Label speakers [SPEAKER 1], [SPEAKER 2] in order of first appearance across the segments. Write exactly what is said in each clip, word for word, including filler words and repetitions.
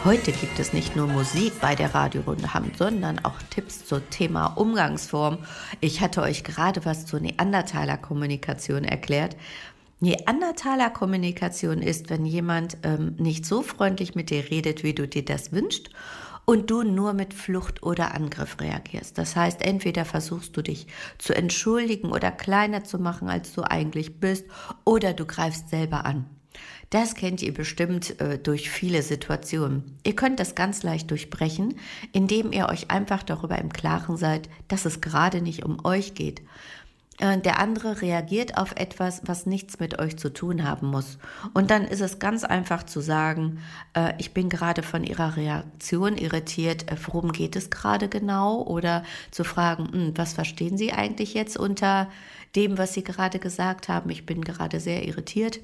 [SPEAKER 1] Heute gibt es nicht nur Musik bei der Radiorunde Hamm, sondern auch Tipps zum Thema Umgangsform. Ich hatte euch gerade was zur Neandertaler-Kommunikation erklärt. Neandertaler-Kommunikation ist, wenn jemand ähm, nicht so freundlich mit dir redet, wie du dir das wünschst, und du nur mit Flucht oder Angriff reagierst. Das heißt, entweder versuchst du dich zu entschuldigen oder kleiner zu machen, als du eigentlich bist, oder du greifst selber an. Das kennt ihr bestimmt äh, durch viele Situationen. Ihr könnt das ganz leicht durchbrechen, indem ihr euch einfach darüber im Klaren seid, dass es gerade nicht um euch geht. Äh, der andere reagiert auf etwas, was nichts mit euch zu tun haben muss. Und dann ist es ganz einfach zu sagen, äh, ich bin gerade von Ihrer Reaktion irritiert, äh, worum geht es gerade genau? Oder zu fragen, hm, was verstehen Sie eigentlich jetzt unter dem, was Sie gerade gesagt haben? Ich bin gerade sehr irritiert.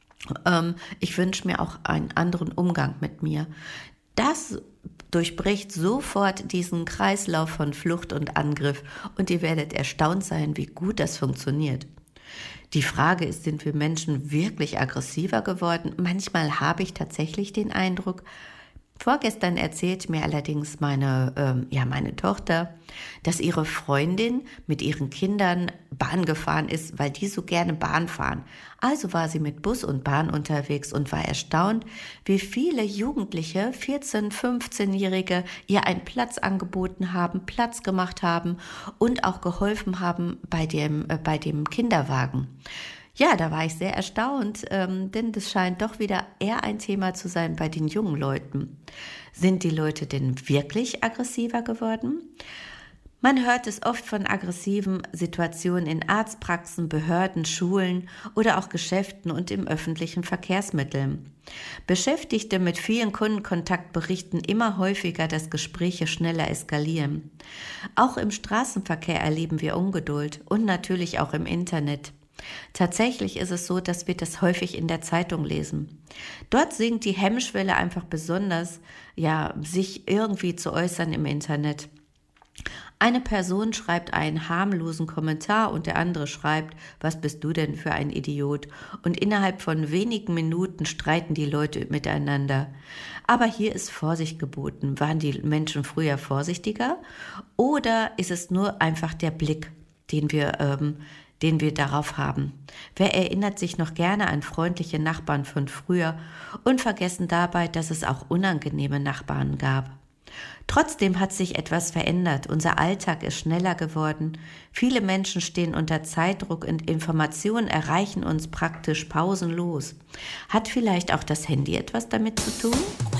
[SPEAKER 1] Ich wünsche mir auch einen anderen Umgang mit mir. Das durchbricht sofort diesen Kreislauf von Flucht und Angriff und ihr werdet erstaunt sein, wie gut das funktioniert. Die Frage ist, sind wir Menschen wirklich aggressiver geworden? Manchmal habe ich tatsächlich den Eindruck. Vorgestern erzählt mir allerdings meine, ähm, ja, meine Tochter, dass ihre Freundin mit ihren Kindern Bahn gefahren ist, weil die so gerne Bahn fahren. Also war sie mit Bus und Bahn unterwegs und war erstaunt, wie viele Jugendliche, vierzehn-, fünfzehnjährige, ihr einen Platz angeboten haben, Platz gemacht haben und auch geholfen haben bei dem, äh, bei dem Kinderwagen. Ja, da war ich sehr erstaunt, ähm, denn das scheint doch wieder eher ein Thema zu sein bei den jungen Leuten. Sind die Leute denn wirklich aggressiver geworden? Man hört es oft von aggressiven Situationen in Arztpraxen, Behörden, Schulen oder auch Geschäften und im öffentlichen Verkehrsmitteln. Beschäftigte mit vielen Kundenkontakt berichten immer häufiger, dass Gespräche schneller eskalieren. Auch im Straßenverkehr erleben wir Ungeduld und natürlich auch im Internet. Tatsächlich ist es so, dass wir das häufig in der Zeitung lesen. Dort sinkt die Hemmschwelle einfach besonders, ja, sich irgendwie zu äußern im Internet. Eine Person schreibt einen harmlosen Kommentar und der andere schreibt, was bist du denn für ein Idiot? Und innerhalb von wenigen Minuten streiten die Leute miteinander. Aber hier ist Vorsicht geboten. Waren die Menschen früher vorsichtiger? Oder ist es nur einfach der Blick, den wir ähm, den wir darauf haben? Wer erinnert sich noch gerne an freundliche Nachbarn von früher und vergessen dabei, dass es auch unangenehme Nachbarn gab? Trotzdem hat sich etwas verändert. Unser Alltag ist schneller geworden. Viele Menschen stehen unter Zeitdruck und Informationen erreichen uns praktisch pausenlos. Hat vielleicht auch das Handy etwas damit zu tun?